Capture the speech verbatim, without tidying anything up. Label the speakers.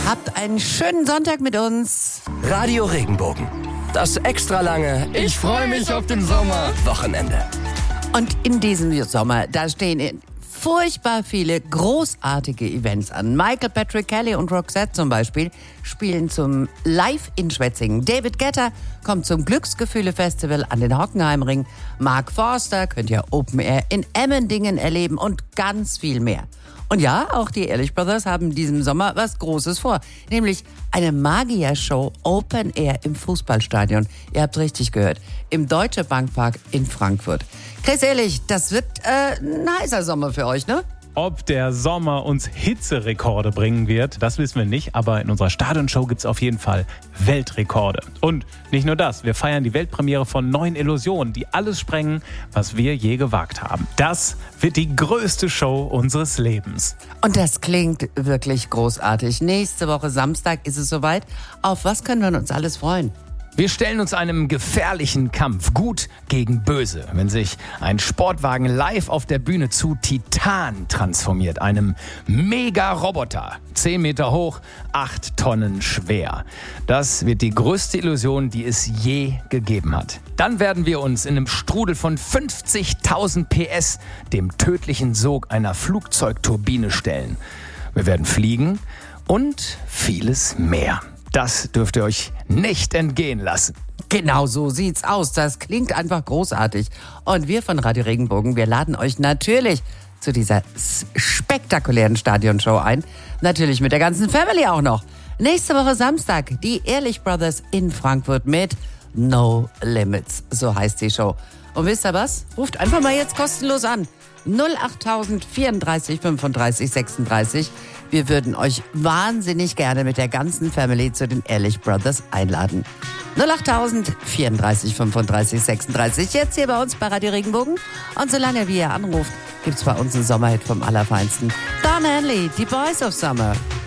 Speaker 1: Habt einen schönen Sonntag mit uns.
Speaker 2: Radio Regenbogen. Das extra lange
Speaker 3: Ich freue mich auf den Sommer.
Speaker 2: Wochenende.
Speaker 1: Und in diesem Sommer, da stehen furchtbar viele großartige Events an. Michael Patrick Kelly und Roxette zum Beispiel spielen zum Live in Schwetzingen. David Guetta kommt zum Glücksgefühle-Festival an den Hockenheimring. Mark Forster könnt ihr Open Air in Emmendingen erleben und ganz viel mehr. Und ja, auch die Ehrlich Brothers haben diesem Sommer was Großes vor. Nämlich eine Magier-Show Open Air im Fußballstadion. Ihr habt richtig gehört. Im Deutsche Bankpark in Frankfurt. Chris Ehrlich, das wird äh, ein heißer Sommer für euch, ne?
Speaker 4: Ob der Sommer uns Hitzerekorde bringen wird, das wissen wir nicht. Aber in unserer Stadionshow gibt es auf jeden Fall Weltrekorde. Und nicht nur das, wir feiern die Weltpremiere von neuen Illusionen, die alles sprengen, was wir je gewagt haben. Das wird die größte Show unseres Lebens.
Speaker 1: Und das klingt wirklich großartig. Nächste Woche Samstag ist es soweit. Auf was können wir uns alles freuen?
Speaker 3: Wir stellen uns einem gefährlichen Kampf, gut gegen böse, wenn sich ein Sportwagen live auf der Bühne zu Titan transformiert, einem Mega-Roboter, zehn Meter hoch, acht Tonnen schwer. Das wird die größte Illusion, die es je gegeben hat. Dann werden wir uns in einem Strudel von fünfzigtausend P S dem tödlichen Sog einer Flugzeugturbine stellen. Wir werden fliegen und vieles mehr. Das dürft ihr euch nicht entgehen lassen.
Speaker 1: Genau so sieht's aus. Das klingt einfach großartig. Und wir von Radio Regenbogen, wir laden euch natürlich zu dieser spektakulären Stadionshow ein. Natürlich mit der ganzen Family auch noch. Nächste Woche Samstag, die Ehrlich Brothers in Frankfurt mit No Limits. So heißt die Show. Und wisst ihr was? Ruft einfach mal jetzt kostenlos an. null achttausend vierunddreißig fünfunddreißig sechsunddreißig. Wir würden euch wahnsinnig gerne mit der ganzen Family zu den Ehrlich Brothers einladen. null achttausend vierunddreißig fünfunddreißig sechsunddreißig. Jetzt hier bei uns bei Radio Regenbogen. Und solange wie ihr anruft, gibt's bei uns einen Sommerhit vom Allerfeinsten. Don Henley, die Boys of Summer.